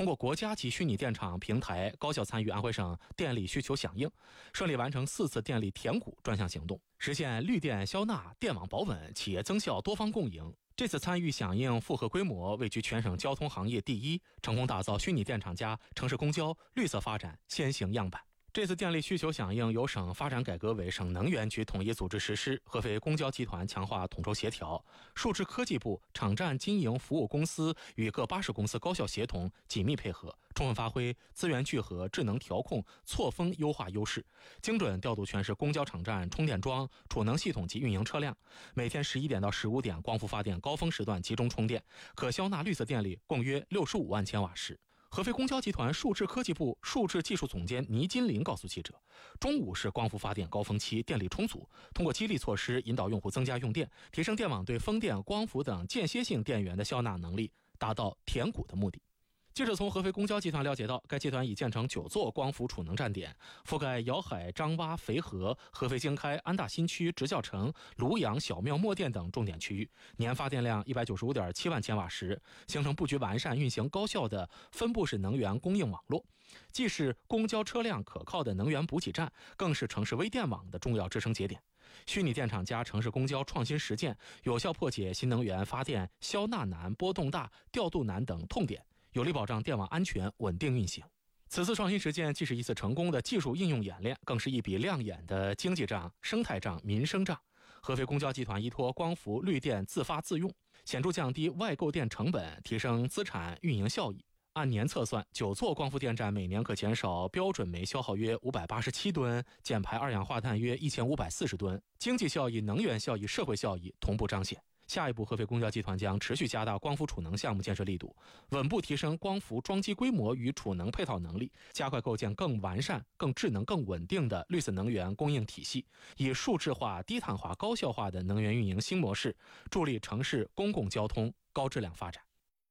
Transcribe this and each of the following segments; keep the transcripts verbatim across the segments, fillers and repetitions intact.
通过国家级虚拟电厂平台高效参与安徽省电力需求响应，顺利完成四次电力填谷专项行动，实现绿电消纳、电网保稳、企业增效多方共赢。这次参与响应负荷规模位居全省交通行业第一，成功打造虚拟电厂加城市公交绿色发展先行样板。这次电力需求响应由省发展改革委、省能源局统一组织实施，合肥公交集团强化统筹协调，数字科技部、场站经营服务公司与各巴士公司高效协同、紧密配合，充分发挥资源聚合、智能调控、错峰优化优势，精准调度全市公交场站充电桩、储能系统及运营车辆，每天十一点到十五点光伏发电高峰时段集中充电，可消纳绿色电力共约六十五万千瓦时。合肥公交集团数字科技部数字技术总监倪金林告诉记者，中午是光伏发电高峰期，电力充足，通过激励措施引导用户增加用电，提升电网对风电、光伏等间歇性电源的消纳能力，达到填谷的目的。记者从合肥公交集团了解到，该集团已建成九座光伏储能站点，覆盖瑶海、张洼、肥河、合肥经开、安大新区、直教城、庐阳、小庙、墨店等重点区域，年发电量一百九十五点七万千瓦时，形成布局完善、运行高效的分布式能源供应网络，既是公交车辆可靠的能源补给站，更是城市微电网的重要支撑节点。虚拟电厂加城市公交创新实践，有效破解新能源发电消纳难、波动大、调度难等痛点，有力保障电网安全稳定运行。此次创新实践既是一次成功的技术应用演练，更是一笔亮眼的经济账、生态账、民生账。合肥公交集团依托光伏绿电自发自用，显著降低外购电成本，提升资产运营效益。按年测算，九座光伏电站每年可减少标准煤消耗约五百八十七吨，减排二氧化碳约一千五百四十吨，经济效益、能源效益、社会效益同步彰显。下一步，合肥公交集团将持续加大光伏储能项目建设力度，稳步提升光伏装机规模与储能配套能力，加快构建更完善、更智能、更稳定的绿色能源供应体系，以数字化、低碳化、高效化的能源运营新模式，助力城市公共交通高质量发展。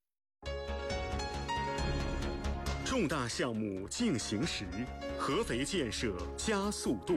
重大项目进行时，合肥建设加速度。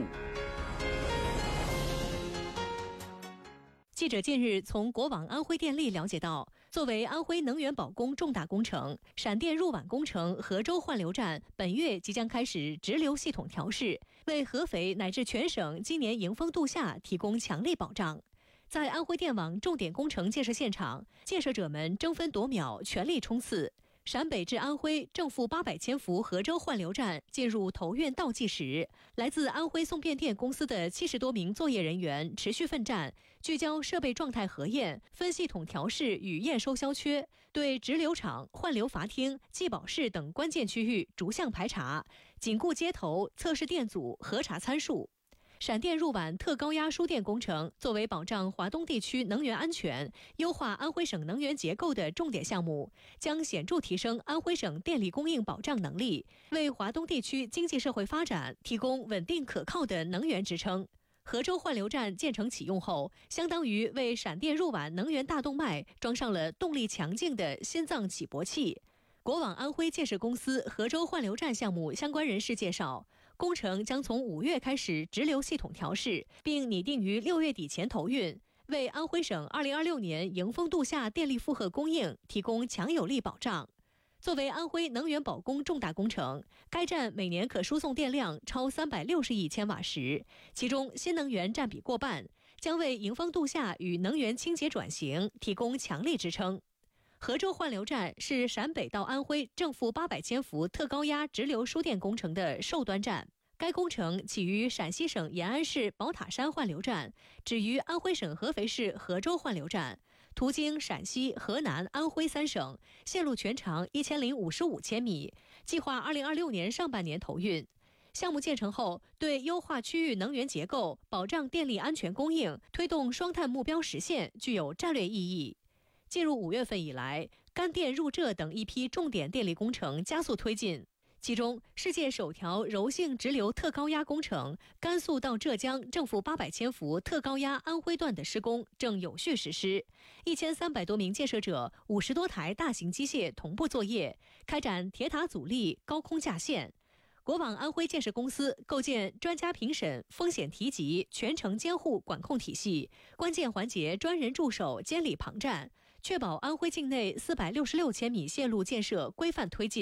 记者近日从国网安徽电力了解到，作为安徽能源保供重大工程，闪电入皖工程合州换流站本月即将开始直流系统调试，为合肥乃至全省今年迎峰度夏提供强力保障。在安徽电网重点工程建设现场，建设者们争分夺秒，全力冲刺。陕北至安徽正负八百千伏合州换流站进入投运倒计时，来自安徽送变电公司的七十多名作业人员持续奋战，聚焦设备状态核验、分系统调试与验收消缺，对直流场、换流阀厅、计保室等关键区域逐项排查，紧固接头、测试电阻、核查参数。闪电入皖特高压输电工程作为保障华东地区能源安全、优化安徽省能源结构的重点项目，将显著提升安徽省电力供应保障能力，为华东地区经济社会发展提供稳定可靠的能源支撑。合州换流站建成启用后，相当于为闪电入皖能源大动脉装上了动力强劲的心脏起搏器。国网安徽建设公司合州换流站项目相关人士介绍，工程将从五月开始直流系统调试，并拟定于六月底前投运，为安徽省二零二六年迎峰度夏电力负荷供应提供强有力保障。作为安徽能源保供重大工程，该站每年可输送电量超三百六十亿千瓦时，其中新能源占比过半，将为迎峰度夏与能源清洁转型提供强力支撑。合州换流站是陕北到安徽正负八百千伏特高压直流输电工程的售端站。该工程起于陕西省延安市宝塔山换流站，止于安徽省合肥市合州换流站，途经陕西、河南、安徽三省，线路全长一千零五十五千米，计划二零二六年上半年投运。项目建成后，对优化区域能源结构、保障电力安全供应、推动双碳目标实现具有战略意义。进入五月份以来，干电入浙等一批重点电力工程加速推进。其中，世界首条柔性直流特高压工程甘肃到浙江正负八百千伏特高压安徽段的施工正有序实施，一千三百多名建设者、五十多台大型机械同步作业，开展铁塔阻力、高空架线。国网安徽建设公司构建专家评审、风险提及、全程监护管控体系，关键环节专人驻守监理旁站，确保安徽境内四百六十六千米线路建设规范推进。